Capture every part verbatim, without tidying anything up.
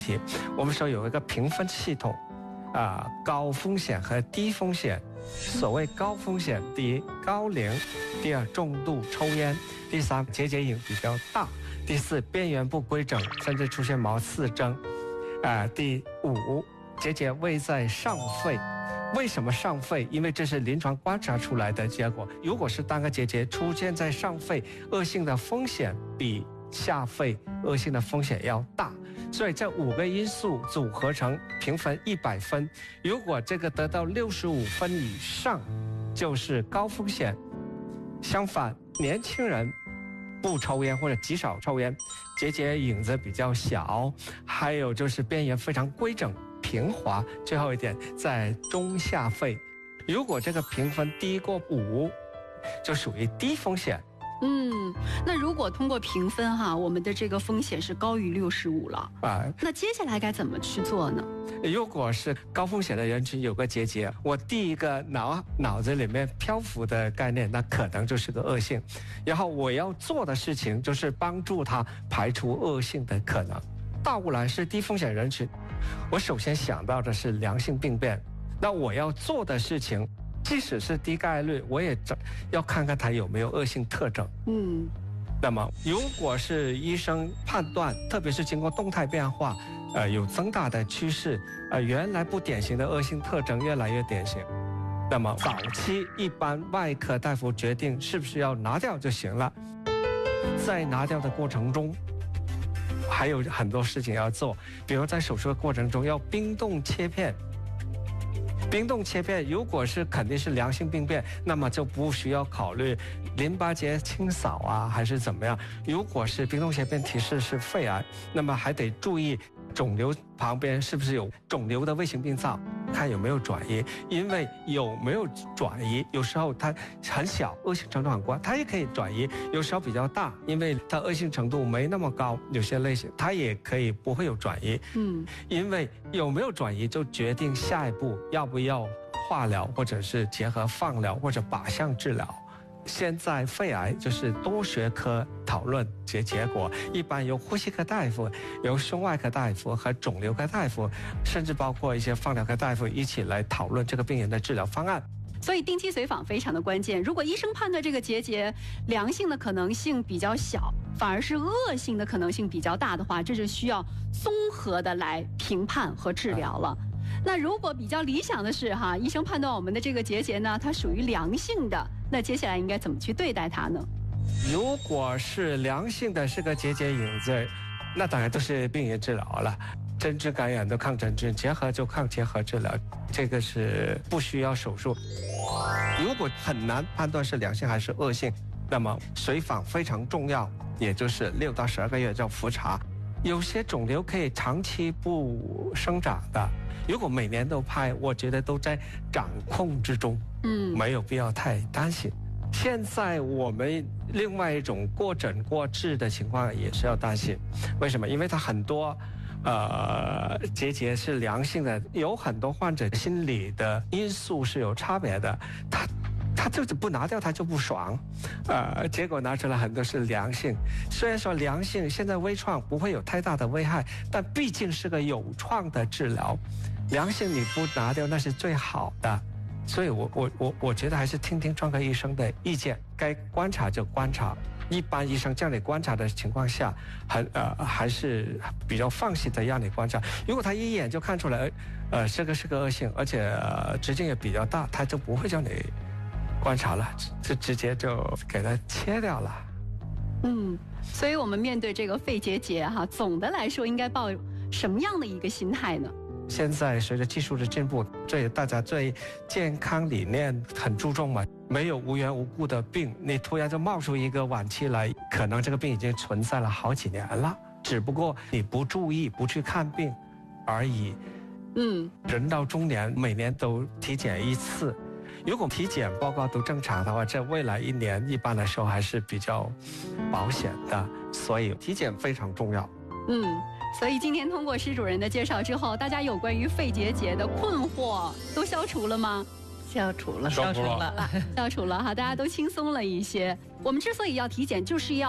题。我们说有一个评分系统，啊、呃，高风险和低风险。所谓高风险，第一高龄，第二重度抽烟，第三结节瘾比较大，第四边缘不规整，甚至出现毛刺征，啊、呃，第五结节位在上肺。为什么上肺？因为这是临床观察出来的结果。如果是单个结节出现在上肺，恶性的风险比下肺恶性的风险要大。所以这五个因素组合成评分一百分，如果这个得到六十五分以上，就是高风险。相反，年轻人不抽烟或者极少抽烟，结节影子比较小，还有就是边缘非常规整平滑。最后一点，在中下肺，如果这个评分低过五，就属于低风险。 嗯，那如果通过评分哈，我们的这个风险是高于六十五了啊，那接下来该怎么去做呢？ 如果是高风险的人群有个结节，我第一个脑脑子里面漂浮的概念，那可能就是个恶性，然后我要做的事情就是帮助他排除恶性的可能。倒过来是低风险人群，我首先想到的是良性病变，那我要做的事情，即使是低概率，我也要看看它有没有恶性特征。嗯，那么如果是医生判断，特别是经过动态变化，呃，有增大的趋势，呃，原来不典型的恶性特征越来越典型，那么早期一般外科大夫决定是不是要拿掉就行了。在拿掉的过程中，还有很多事情要做，比如在手术的过程中要冰冻切片。冰冻切片如果是肯定是良性病变，那么就不需要考虑淋巴结清扫啊，还是怎么样。如果是冰冻切片提示是肺癌，那么还得注意肿瘤旁边是不是有肿瘤的卫星病灶，看有没有转移。因为有没有转移，有时候它很小，恶性程度很高，它也可以转移；有时候比较大，因为它恶性程度没那么高，有些类型它也可以不会有转移。嗯，因为有没有转移就决定下一步要不要化疗，或者是结合放疗或者靶向治疗。现在肺癌就是多学科讨论结结果，一般由呼吸科大夫、由胸外科大夫和肿瘤科大夫，甚至包括一些放疗科大夫一起来讨论这个病人的治疗方案。 所以定期随访非常的关键。如果医生判断这个结节良性的可能性比较小，反而是恶性的可能性比较大的话，这就需要综合的来评判和治疗了。那如果比较理想的是哈，医生判断我们的这个结节呢，它属于良性的，那接下来应该怎么去对待它呢？ 如果是良性的，是个结节影子，那当然都是病原治疗了，针菌感染的抗真菌，结合就抗结合治疗，这个是不需要手术。如果很难判断是良性还是恶性，那么随访非常重要，也就是六到十二个月叫复查。有些肿瘤可以长期不生长的，如果每年都拍，我觉得都在掌控之中，嗯，没有必要太担心。现在我们另外一种过诊过治的情况也是要担心，为什么？因为它很多呃结节是良性的，有很多患者心理的因素是有差别的，他他就是不拿掉他就不爽，呃，结果拿出来很多是良性。虽然说良性现在微创不会有太大的危害，但毕竟是个有创的治疗，良性你不拿掉那是最好的。所以我我我我觉得还是听听专科医生的意见，该观察就观察。一般医生叫你观察的情况下，还呃还是比较放心的让你观察。如果他一眼就看出来，呃，这个是个恶性，而且、呃、直径也比较大，他就不会叫你观察了，就直接就给它切掉了。 嗯，所以我们面对这个肺结节哈，总的来说应该抱什么样的一个心态呢？ 现在随着技术的进步，对大家对健康理念很注重嘛，没有无缘无故的病，你突然就冒出一个晚期来，可能这个病已经存在了好几年了，只不过你不注意不去看病而已。嗯，人到中年每年都体检一次，如果体检报告都正常的话，这未来一年一般来说还是比较保险的，所以体检非常重要。 嗯，所以今天通过施主任的介绍之后，大家有关于肺结节的困惑都消除了吗？ 消除了， 消除了， 消除了哈，大家都轻松了一些。我们之所以要体检，就是要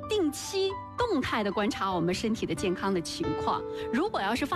定期动态的观察我们身体的健康的情况。如果要是发